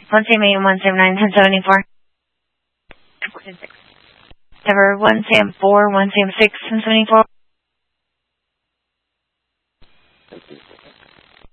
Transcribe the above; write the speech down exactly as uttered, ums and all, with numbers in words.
one Sam eight, one Sam nine, ten seventy-four. Cover one Sam four, one Sam six, ten seventy-four.